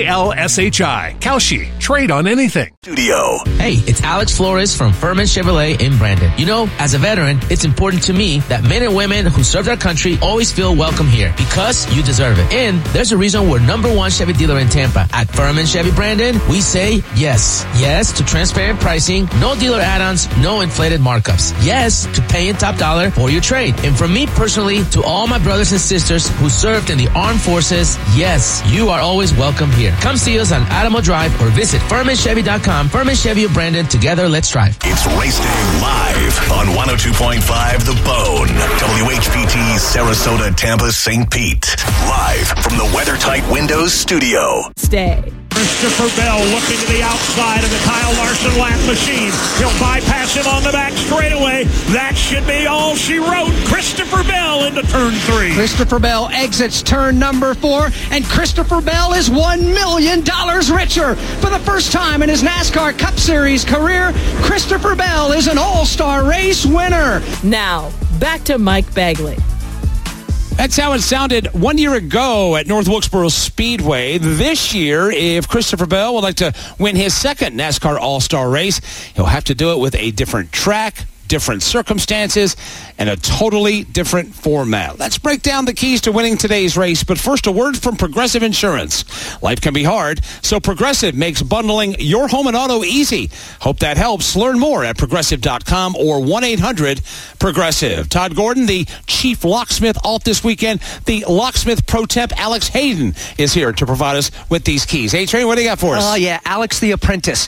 KALSHI. Kalshi. Trade on anything. Studio. Hey, it's Alex Flores from Furman Chevrolet in Brandon. You know, as a veteran, it's important to me that men and women who serve their country always feel welcome here because you deserve it. And there's a reason we're #1 Chevy dealer in Tampa. At Furman Chevy Brandon, we say yes. Yes to transparent pricing, no dealer add-ons, no inflated markups. Yes to paying top dollar for your trade. And from me personally to all my brothers and sisters who served in the armed forces, yes, you are always welcome here. Come see us on Adamo Drive or visit FurmanChevy.com. Furman Chevy of Brandon. Together, let's drive. It's Race Day live on 102.5 The Bone, WHPT, Sarasota, Tampa, St. Pete. Live from the weather-tight windows studio. Stay. Christopher Bell looking to the outside of the Kyle Larson lap machine. He'll bypass him on the back straightaway. That should be all she wrote. Christopher Bell into turn 3. Christopher Bell exits turn number 4, and Christopher Bell is $1 million richer. For the first time in his NASCAR Cup Series career, Christopher Bell is an all-star race winner. Now, back to Mike Bagley. That's how it sounded 1 year ago at North Wilkesboro Speedway. This year, if Christopher Bell would like to win his second NASCAR All-Star race, he'll have to do it with a different track, different circumstances, and a totally different format. Let's break down the keys to winning today's race, but first a word from Progressive Insurance. Life can be hard, so Progressive makes bundling your home and auto easy. Hope that helps. Learn more at Progressive.com or 1-800-PROGRESSIVE. Todd Gordon, the chief locksmith alt this weekend. The locksmith pro temp, Alex Hayden, is here to provide us with these keys. Hey, Train, what do you got for us? Oh, yeah, Alex the apprentice.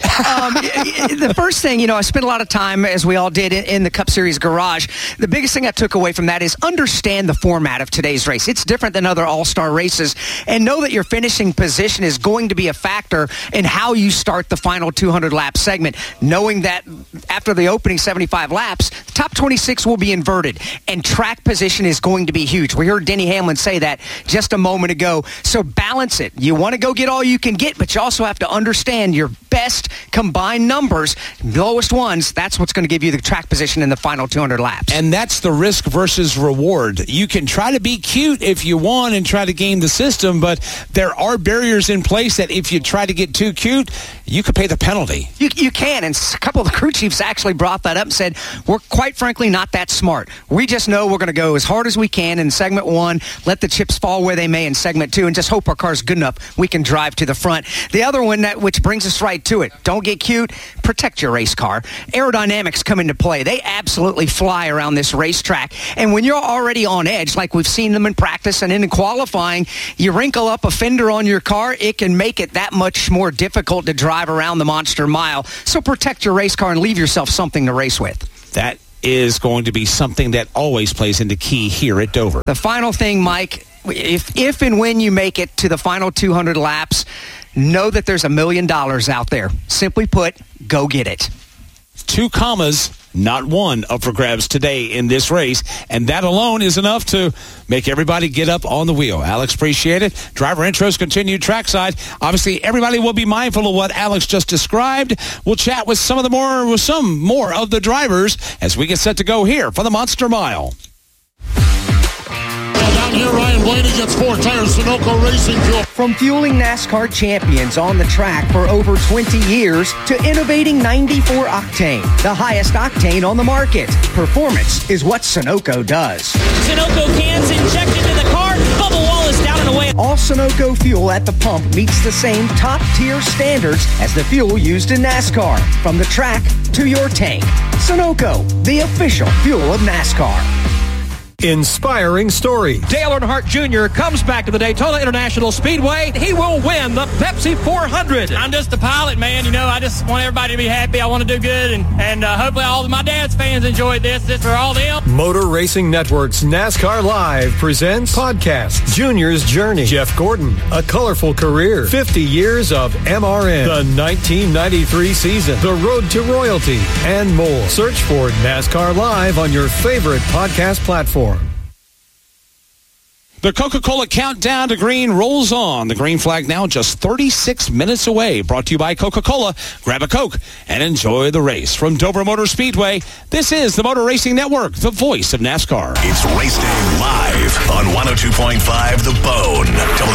The first thing, I spent a lot of time, as we all did, in the Cup Series garage. The biggest thing I took away from that is understand the format of today's race. It's different than other all-star races, and know that your finishing position is going to be a factor in how you start the final 200-lap segment, knowing that after the opening 75 laps, the top 26 will be inverted, and track position is going to be huge. We heard Denny Hamlin say that just a moment ago, so balance it. You want to go get all you can get, but you also have to understand your best combined numbers, lowest ones, that's what's going to give you the track position in the final 200 laps. And that's the risk versus reward. You can try to be cute if you want and try to game the system, but there are barriers in place that if you try to get too cute, you could pay the penalty. You can, and a couple of the crew chiefs actually brought that up and said, we're quite frankly not that smart. We just know we're going to go as hard as we can in segment 1, let the chips fall where they may in segment 2, and just hope our car's good enough we can drive to the front. The other one, which brings us right to it, don't get cute, protect your race car. Aerodynamics come into play. They absolutely fly around this racetrack, and when you're already on edge, like we've seen them in practice and in qualifying, you wrinkle up a fender on your car, it can make it that much more difficult to drive around the Monster Mile. So protect your race car and leave yourself something to race with. That is going to be something that always plays into key here at Dover. The final thing, Mike, if and when you make it to the final 200 laps, know that there's $1 million out there. Simply put, go get it. 2 commas, not one, up for grabs today in this race, and that alone is enough to make everybody get up on the wheel. Alex, appreciate it. Driver intros continue trackside. Obviously, everybody will be mindful of what Alex just described. We'll chat with some more of the drivers as we get set to go here for the Monster Mile. Down here, Ryan Blaney gets 4 tires, Sunoco Racing Fuel. From fueling NASCAR champions on the track for over 20 years to innovating 94 octane, the highest octane on the market. Performance is what Sunoco does. Sunoco cans injected into the car. Bubble wall is down and away. All Sunoco fuel at the pump meets the same top-tier standards as the fuel used in NASCAR. From the track to your tank. Sunoco, the official fuel of NASCAR. Inspiring story. Dale Earnhardt Jr. comes back to the Daytona International Speedway. He will win the Pepsi 400. I'm just a pilot, man. I just want everybody to be happy. I want to do good, and hopefully all of my dad's fans enjoyed this. This for all them. Motor Racing Network's NASCAR Live presents podcast Junior's Journey. Jeff Gordon, a colorful career, 50 years of MRN, the 1993 season, the road to royalty, and more. Search for NASCAR Live on your favorite podcast platform. The Coca-Cola countdown to green rolls on. The green flag now just 36 minutes away. Brought to you by Coca-Cola. Grab a Coke and enjoy the race. From Dover Motor Speedway, this is the Motor Racing Network, the voice of NASCAR. It's Race Day Live on 102.5 The Bone.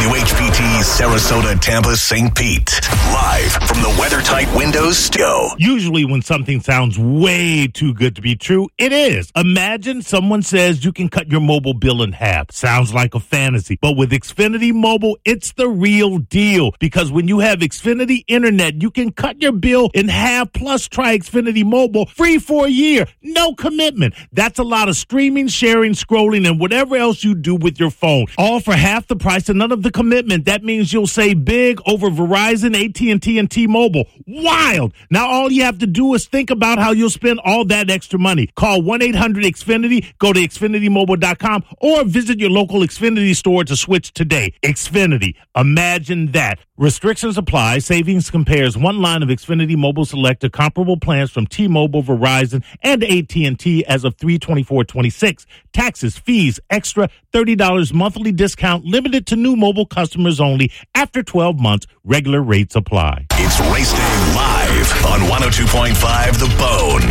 WHPT, Sarasota, Tampa, St. Pete. Live from the WeatherTight Windows Studio. Usually when something sounds way too good to be true, it is. Imagine someone says you can cut your mobile bill in half. Sounds like a fantasy. But with Xfinity Mobile, it's the real deal. Because when you have Xfinity Internet, you can cut your bill in half, plus try Xfinity Mobile free for a year. No commitment. That's a lot of streaming, sharing, scrolling, and whatever else you do with your phone. All for half the price and none of the commitment. That means you'll save big over Verizon, AT&T, and T-Mobile. Wild! Now all you have to do is think about how you'll spend all that extra money. Call 1-800-XFINITY, go to XfinityMobile.com, or visit your local Xfinity store to switch today. Xfinity. Imagine that. Restrictions apply. Savings compares one line of Xfinity Mobile Select to comparable plans from T-Mobile, Verizon, and AT&T as of 3/24/26. Taxes, fees, extra $30 monthly discount limited to new mobile customers only after 12 months. Regular rates apply. It's Race Day Live on 102.5 The Bone.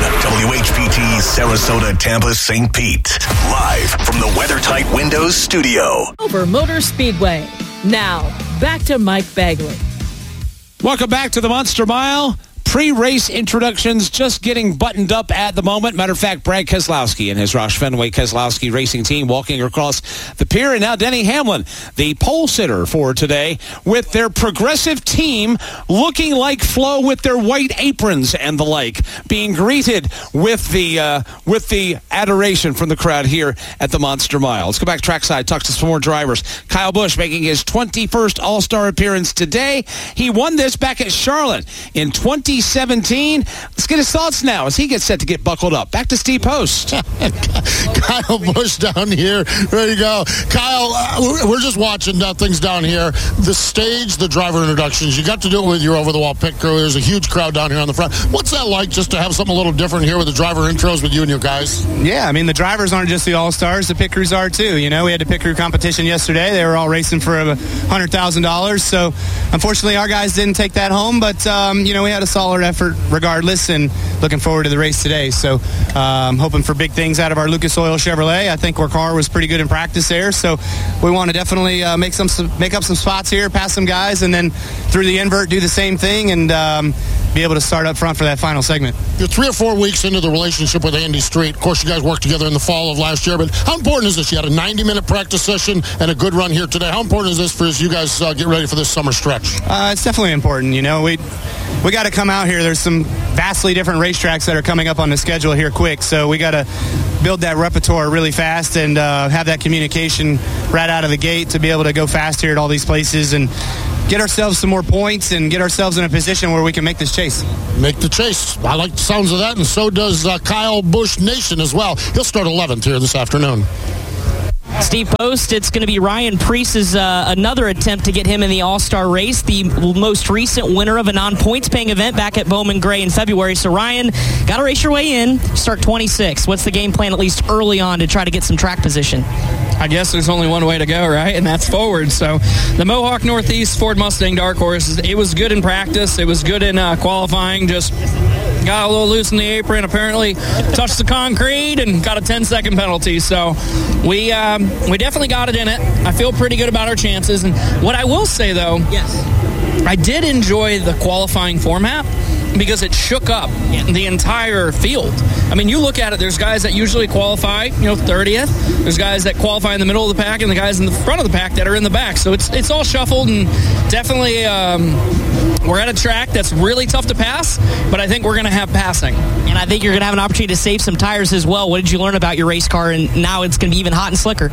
WHPT, Sarasota, Tampa, St. Pete. Live from the WeatherTight Windows Studio. Dover Motor Speedway. Now, back to Mike Bagley. Welcome back to the Monster Mile. Pre-race introductions just getting buttoned up at the moment. Matter of fact, Brad Keselowski and his Roush Fenway Keselowski Racing team walking across the pier. And now Denny Hamlin, the pole sitter for today, with their progressive team looking like Flo with their white aprons and the like, being greeted with the adoration from the crowd here at the Monster Mile. Let's go back trackside, talk to some more drivers. Kyle Busch making his 21st All-Star appearance today. He won this back at Charlotte in 2016. P17. Let's get his thoughts now as he gets set to get buckled up. Back to Steve Post. Kyle Busch down here. There you go. Kyle, we're just watching things down here. The stage, the driver introductions, you got to do it with your over-the-wall pit crew. There's a huge crowd down here on the front. What's that like just to have something a little different here with the driver intros with you and your guys? Yeah, I mean, the drivers aren't just the all-stars. The pit crews are, too. You know, we had a pit crew competition yesterday. They were all racing for $100,000. So, unfortunately, our guys didn't take that home. But, you know, we had a solid effort regardless, and looking forward to the race today. So, hoping for big things out of our Lucas Oil Chevrolet. I think our car was pretty good in practice there. So, we want to definitely make up some spots here, pass some guys, and then through the invert do the same thing and be able to start up front for that final segment. You're 3 or 4 weeks into the relationship with Andy Street. Of course, you guys worked together in the fall of last year, but how important is this? You had a 90-minute practice session and a good run here today. How important is this for you guys get ready for this summer stretch? It's definitely important. You know, we got to come out here. There's some vastly different racetracks that are coming up on the schedule here quick, so we got to build that repertoire really fast and have that communication right out of the gate to be able to go fast here at all these places and get ourselves some more points and get ourselves in a position where we can make this chase. Make the chase. I like the sounds of that, and so does Kyle Busch Nation as well. He'll start 11th here this afternoon. Steve Post, it's going to be Ryan Preece's another attempt to get him in the All-Star race, the most recent winner of a non-points paying event back at Bowman Gray in February. So, Ryan, got to race your way in, start 26. What's the game plan, at least early on, to try to get some track position? I guess there's only one way to go, right? And that's forward. So the Mohawk Northeast Ford Mustang Dark Horse, it was good in practice. It was good in qualifying. Just got a little loose in the apron, apparently touched the concrete and got a 10-second penalty. So we definitely got it in it. I feel pretty good about our chances. And what I will say, though, I did enjoy the qualifying format because it shook up the entire field. I mean, you look at it, there's guys that usually qualify, 30th. There's guys that qualify in the middle of the pack and the guys in the front of the pack that are in the back. So it's all shuffled, and definitely we're at a track that's really tough to pass, but I think we're going to have passing. And I think you're going to have an opportunity to save some tires as well. What did you learn about your race car? And now it's going to be even hot and slicker.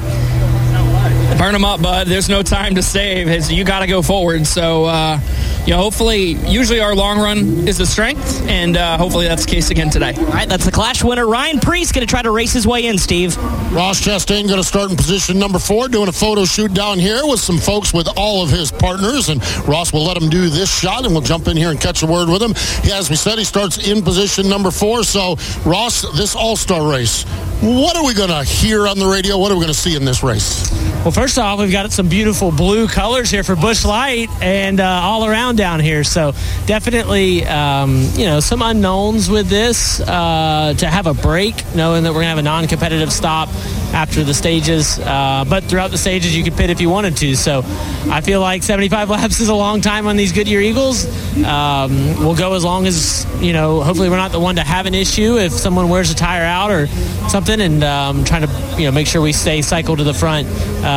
Burn them up, bud. There's no time to save. You got to go forward. So, hopefully, usually our long run is the strength, and hopefully that's the case again today. All right, that's the Clash winner. Ryan Preece going to try to race his way in, Steve. Ross Chastain going to start in position number 4, doing a photo shoot down here with some folks with all of his partners, and Ross will let him do this shot, and we'll jump in here and catch a word with him. As we said, he starts in position number 4. So, Ross, this All-Star race, what are we going to hear on the radio? What are we going to see in this race? Well, first off, we've got some beautiful blue colors here for Busch Light and all around down here. So definitely, some unknowns with this. To have a break, knowing that we're going to have a non-competitive stop after the stages. But throughout the stages, you could pit if you wanted to. So I feel like 75 laps is a long time on these Goodyear Eagles. We'll go as long as, hopefully we're not the one to have an issue if someone wears a tire out or something, and trying to, make sure we stay cycled to the front.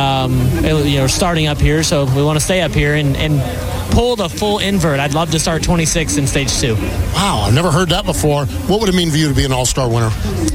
Starting up here, so we want to stay up here and pull the full invert. I'd love to start 26 in stage 2. Wow, I've never heard that before. What would it mean for you to be an all-star winner?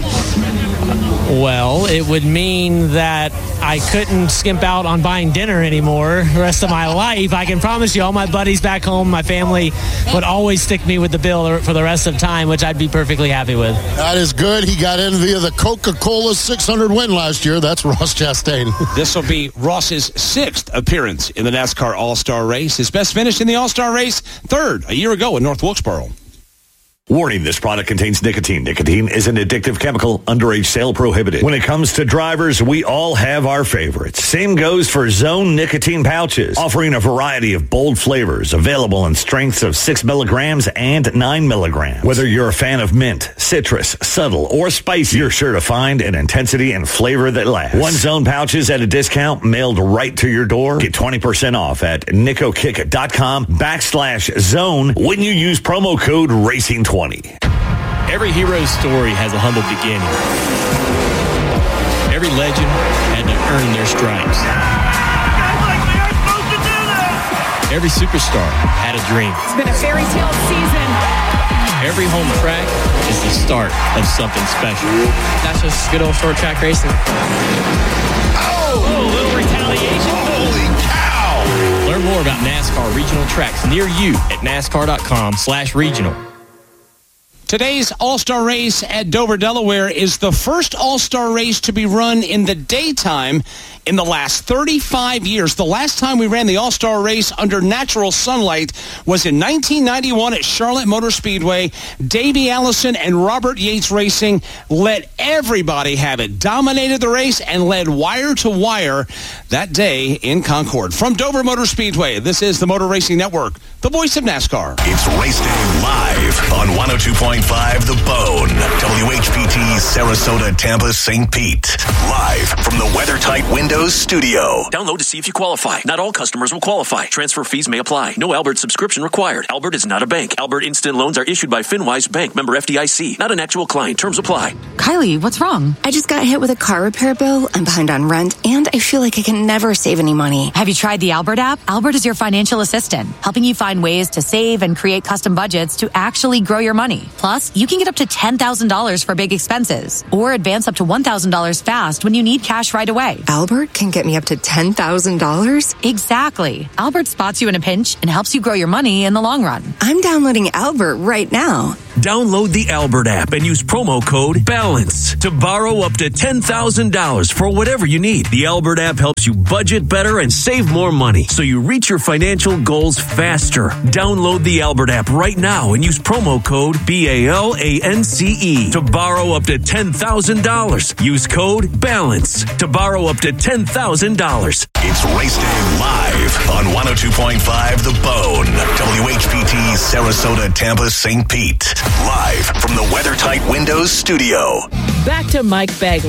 Well, it would mean that I couldn't skimp out on buying dinner anymore the rest of my life. I can promise you all my buddies back home, my family, would always stick me with the bill for the rest of time, which I'd be perfectly happy with. That is good. He got in via the Coca-Cola 600 win last year. That's Ross Chastain. This will be Ross's 6th appearance in the NASCAR All-Star Race. His best finish in the All-Star Race, 3rd a year ago in North Wilkesboro. Warning, this product contains nicotine. Nicotine is an addictive chemical. Underage sale prohibited. When it comes to drivers, we all have our favorites. Same goes for Zone nicotine pouches, offering a variety of bold flavors, available in strengths of 6 milligrams and 9 milligrams. Whether you're a fan of mint, citrus, subtle, or spicy, you're sure to find an intensity and flavor that lasts. One Zone pouches at a discount mailed right to your door. Get 20% off at nicokick.com/zone when you use promo code RACING20. Every hero's story has a humble beginning. Every legend had to earn their stripes. Every superstar had a dream. It's been a fairy tale season. Every home track is the start of something special. That's just good old short track racing. Oh, a little retaliation. Holy cow! Learn more about NASCAR regional tracks near you at NASCAR.com/regional. Today's All-Star race at Dover, Delaware is the first All-Star race to be run in the daytime in the last 35 years. The last time we ran the All-Star race under natural sunlight was in 1991 at Charlotte Motor Speedway. Davey Allison and Robert Yates Racing let everybody have it, dominated the race, and led wire to wire that day in Concord. From Dover Motor Speedway, this is the Motor Racing Network, the voice of NASCAR. It's Race Day Live on 102.5 The Bone, WHPT, Sarasota, Tampa, St. Pete. Live from the WeatherTight Windows studio. Download to see if you qualify. Not all customers will qualify. Transfer fees may apply. No Albert subscription required. Albert is not a bank. Albert Instant Loans are issued by FinWise Bank, member FDIC. Not an actual client. Terms apply. Kylie, what's wrong? I just got hit with a car repair bill. I'm behind on rent, and I feel like I can never save any money. Have you tried the Albert app? Albert is your financial assistant, helping you find ways to save and create custom budgets to actually grow your money. Plus, you can get up to $10,000 for big expenses or advance up to $1,000 fast when you need cash right away. Albert can get me up to $10,000? Exactly. Albert spots you in a pinch and helps you grow your money in the long run. I'm downloading Albert right now. Download the Albert app and use promo code BALANCE to borrow up to $10,000 for whatever you need. The Albert app helps you budget better and save more money so you reach your financial goals faster. Download the Albert app right now and use promo code BALANCE to borrow up to $10,000. Use code BALANCE to borrow up to $10,000. It's Race Day Live on 102.5 The Bone, WHPT, Sarasota, Tampa, St. Pete. Live from the WeatherTight Windows studio. Back to Mike Bagley.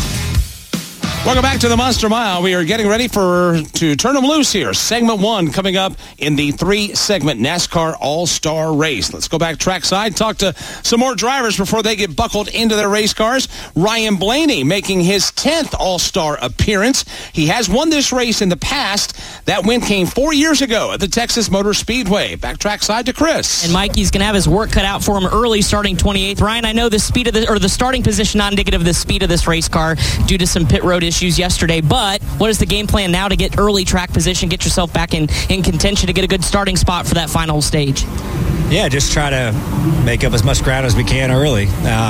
Welcome back to the Monster Mile. We are getting ready to turn them loose here. Segment 1 coming up in the 3-segment NASCAR All-Star Race. Let's go back trackside, talk to some more drivers before they get buckled into their race cars. Ryan Blaney making his 10th All-Star appearance. He has won this race in the past. That win came 4 years ago at the Texas Motor Speedway. Back trackside to Chris. And Mikey's going to have his work cut out for him early, starting 28th. Ryan, I know the speed of the starting position not indicative of the speed of this race car due to some pit road issues yesterday, but what is the game plan now to get early track position, get yourself back in contention to get a good starting spot for that final stage? Yeah, just try to make up as much ground as we can early.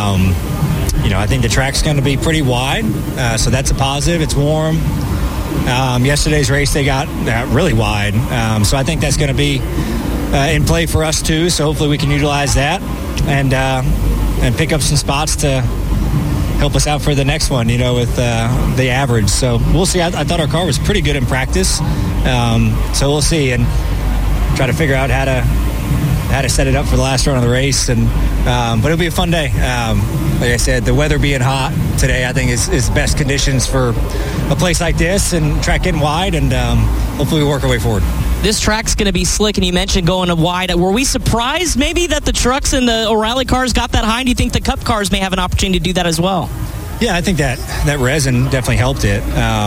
I think the track's going to be pretty wide, so that's a positive. It's warm. Yesterday's race, they got really wide, so I think that's going to be in play for us too, so hopefully we can utilize that and pick up some spots to help us out for the next one, with the average. So we'll see. I thought our car was pretty good in practice. So we'll see and try to figure out how to set it up for the last run of the race. But it'll be a fun day. Like I said, the weather being hot today, I think is best conditions for a place like this and track getting wide, and hopefully we work our way forward. This track's going to be slick, and you mentioned going wide. Were we surprised maybe that the trucks and the O'Reilly cars got that high? And do you think the Cup cars may have an opportunity to do that as well? Yeah, I think that resin definitely helped it.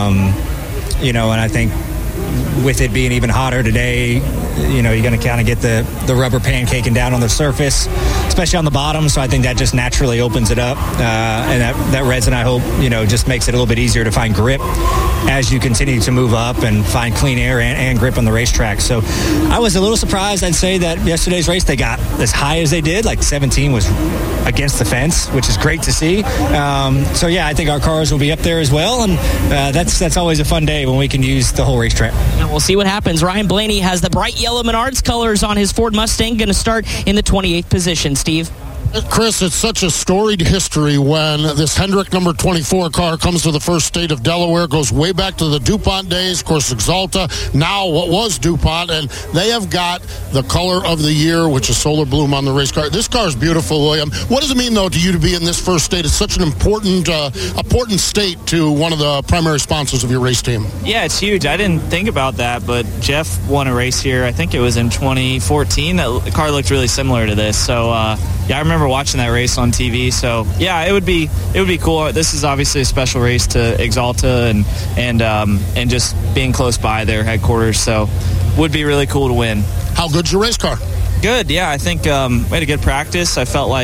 And I think with it being even hotter today, you're going to kind of get the rubber pancaking down on the surface, especially on the bottom. So I think that just naturally opens it up. And that resin, I hope, just makes it a little bit easier to find grip as you continue to move up and find clean air and grip on the racetrack. So I was a little surprised, I'd say, that yesterday's race, they got as high as they did. Like 17 was against the fence, which is great to see. So yeah, I think our cars will be up there as well. And that's always a fun day when we can use the whole racetrack. And we'll see what happens. Ryan Blaney has the bright yellow Menards colors on his Ford Mustang, going to start in the 28th position. Steve? Chris, it's such a storied history when this Hendrick number 24 car comes to the first state of Delaware, goes way back to the DuPont days, of course, Exalta, now what was DuPont, and they have got the color of the year, which is Solar Bloom on the race car. This car is beautiful, William. What does it mean, though, to you to be in this first state? It's such an important state to one of the primary sponsors of your race team. Yeah, it's huge. I didn't think about that, but Jeff won a race here. I think it was in 2014. The car looked really similar to this, so yeah, I remember watching that race on TV. So yeah, it would be cool. This is obviously a special race to Exalta and just being close by their headquarters. So would be really cool to win. How good's your race car? Good. Yeah, I think we had a good practice. I felt like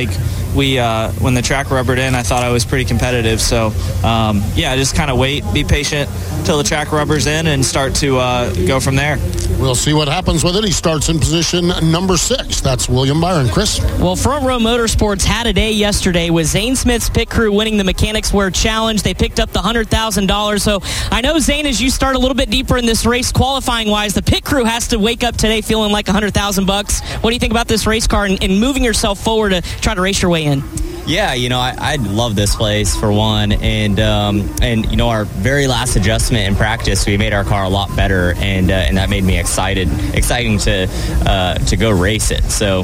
when the track rubbered in, I thought I was pretty competitive. So, just kind of wait, be patient till the track rubbers in and start to go from there. We'll see what happens with it. He starts in position number 6. That's William Byron. Chris? Well, Front Row Motorsports had a day yesterday with Zane Smith's pit crew winning the Mechanics Wear Challenge. They picked up the $100,000. So I know, Zane, as you start a little bit deeper in this race, qualifying-wise, the pit crew has to wake up today feeling like $100,000. What do you think about this race car and moving yourself forward to try to race your way in? Yeah, I love this place for one, and our very last adjustment in practice, we made our car a lot better, and that made me exciting to go race it. So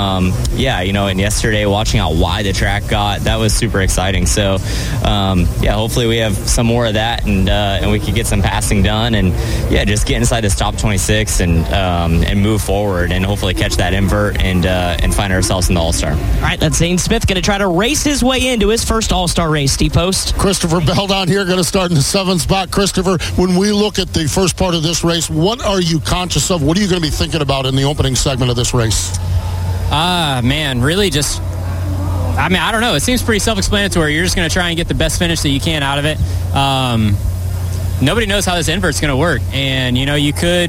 and yesterday watching how wide the track got, that was super exciting. So hopefully we have some more of that, and we could get some passing done, and just get inside this top 26 and move forward, and hopefully catch that invert and find ourselves in the All-Star. All right, that's Zane Smith going to try to race his way into his first All-Star race. Steve Post. Christopher Bell down here going to start in the 7th spot. Christopher, when we look at the first part of this race, what are you conscious of? What are you going to be thinking about in the opening segment of this race? Really just, I don't know. It seems pretty self-explanatory. You're just going to try and get the best finish that you can out of it. Nobody knows how this invert's going to work. And, you could...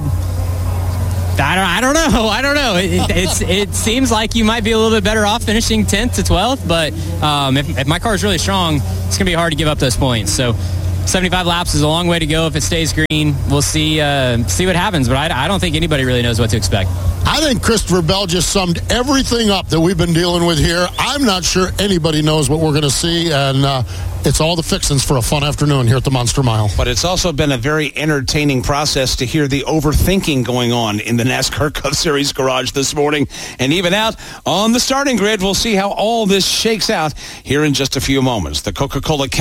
I don't know. It seems like you might be a little bit better off finishing 10th to 12th, but if my car is really strong, it's going to be hard to give up those points. So 75 laps is a long way to go if it stays green. We'll see what happens, but I don't think anybody really knows what to expect. I think Christopher Bell just summed everything up that we've been dealing with here. I'm not sure anybody knows what we're going to see, and it's all the fixings for a fun afternoon here at the Monster Mile. But it's also been a very entertaining process to hear the overthinking going on in the NASCAR Cup Series garage this morning. And even out on the starting grid, we'll see how all this shakes out here in just a few moments. The Coca-Cola